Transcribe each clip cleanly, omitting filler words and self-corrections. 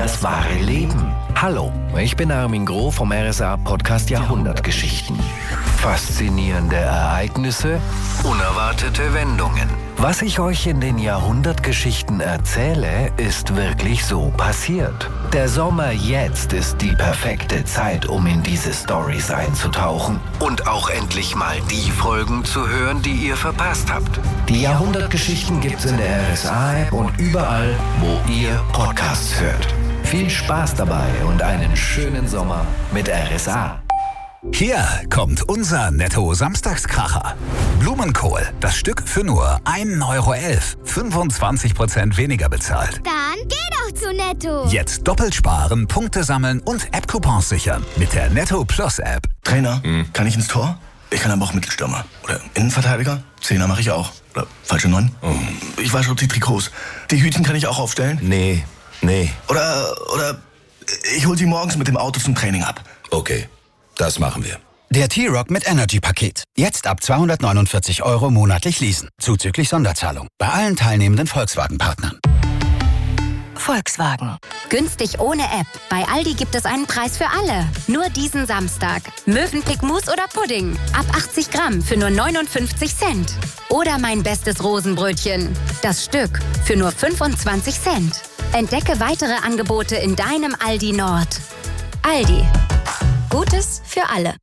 das wahre Leben. Hallo, ich bin Armin Groh vom RSA-Podcast Jahrhundertgeschichten. Faszinierende Ereignisse, unerwartete Wendungen. Was ich euch in den Jahrhundertgeschichten erzähle, ist wirklich so passiert. Der Sommer jetzt ist die perfekte Zeit, um in diese Storys einzutauchen und auch endlich mal die Folgen zu hören, die ihr verpasst habt. Die Jahrhundertgeschichten gibt's in der RSA-App und überall, wo ihr Podcasts hört. Viel Spaß dabei und einen schönen Sommer mit RSA. Hier kommt unser Netto-Samstagskracher. Blumenkohl, das Stück für nur 1,11 Euro. 25% weniger bezahlt. Dann geh doch zu Netto. Jetzt doppelt sparen, Punkte sammeln und App-Coupons sichern mit der Netto Plus App. Trainer, kann ich ins Tor? Ich kann aber auch Mittelstürmer. Oder Innenverteidiger? Zehner mache ich auch. Oder falsche 9? Ich weiß schon die Trikots. Die Hütchen kann ich auch aufstellen? Nee. Oder ich hol sie morgens mit dem Auto zum Training ab. Okay, das machen wir. Der T-Rock mit Energy-Paket. Jetzt ab 249 € monatlich leasen. Zuzüglich Sonderzahlung. Bei allen teilnehmenden Volkswagen-Partnern. Volkswagen. Günstig ohne App. Bei Aldi gibt es einen Preis für alle. Nur diesen Samstag. Mövenpick Mousse oder Pudding. Ab 80 Gramm für nur 59 Cent. Oder mein bestes Rosenbrötchen. Das Stück für nur 25 Cent. Entdecke weitere Angebote in deinem Aldi Nord. Aldi. Gutes für alle.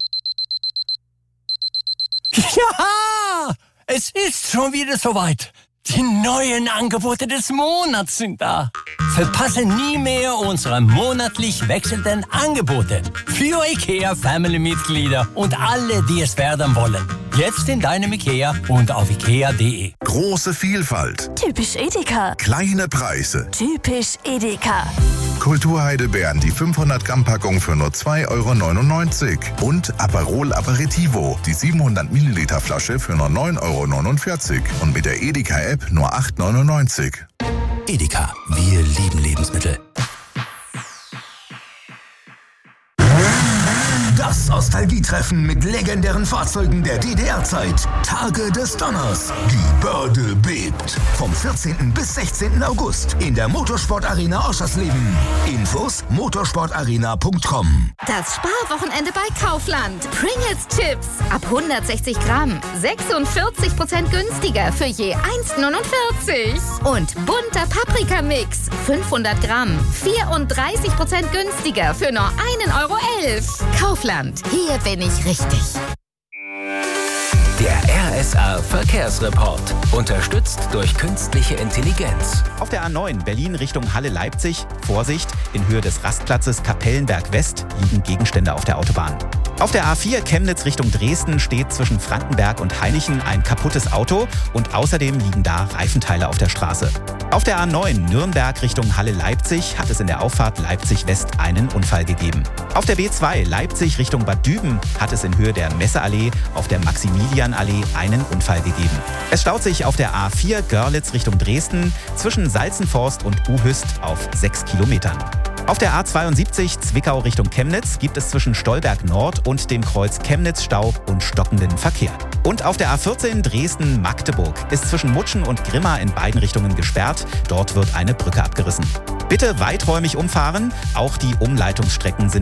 Ja, es ist schon wieder soweit. Die neuen Angebote des Monats sind da. Verpasse nie mehr unsere monatlich wechselnden Angebote. Für IKEA-Family-Mitglieder und alle, die es werden wollen. Jetzt in deinem IKEA und auf ikea.de. Große Vielfalt. Typisch Edeka. Kleine Preise. Typisch Edeka. Kulturheidelbeeren, die 500 Gramm Packung für nur 2,99 € und Aperol Aperitivo, die 700 Milliliter Flasche für nur 9,49 € und mit der Edeka-App nur 8,99 €. Edeka. Wir lieben Lebensmittel. Das Nostalgietreffen mit legendären Fahrzeugen der DDR-Zeit. Tage des Donners. Die Börde bebt. Vom 14. bis 16. August in der Motorsportarena Oschersleben. Infos motorsportarena.com. Das Sparwochenende bei Kaufland. Pringles Chips ab 160 Gramm. 46% günstiger für je 1,49. Und bunter Paprikamix. 500 Gramm. 34% günstiger für nur 1,11 €. Kaufland. Hier bin ich richtig. Der RSA-Verkehrsreport. Unterstützt durch künstliche Intelligenz. Auf der A9 Berlin Richtung Halle-Leipzig. Vorsicht, in Höhe des Rastplatzes Kapellenberg West liegen Gegenstände auf der Autobahn. Auf der A4 Chemnitz Richtung Dresden steht zwischen Frankenberg und Hainichen ein kaputtes Auto und außerdem liegen da Reifenteile auf der Straße. Auf der A9 Nürnberg Richtung Halle-Leipzig hat es in der Auffahrt Leipzig-West einen Unfall gegeben. Auf der B2 Leipzig Richtung Bad Düben hat es in Höhe der Messeallee auf der Maximilianallee einen Unfall gegeben. Es staut sich auf der A4 Görlitz Richtung Dresden zwischen Salzenforst und Buhüst auf 6 Kilometern. Auf der A72 Zwickau Richtung Chemnitz gibt es zwischen Stolberg Nord und dem Kreuz Chemnitz Stau und stockenden Verkehr. Und auf der A14 Dresden-Magdeburg ist zwischen Mutschen und Grimma in beiden Richtungen gesperrt. Dort wird eine Brücke abgerissen. Bitte weiträumig umfahren, auch die Umleitungsstrecken sind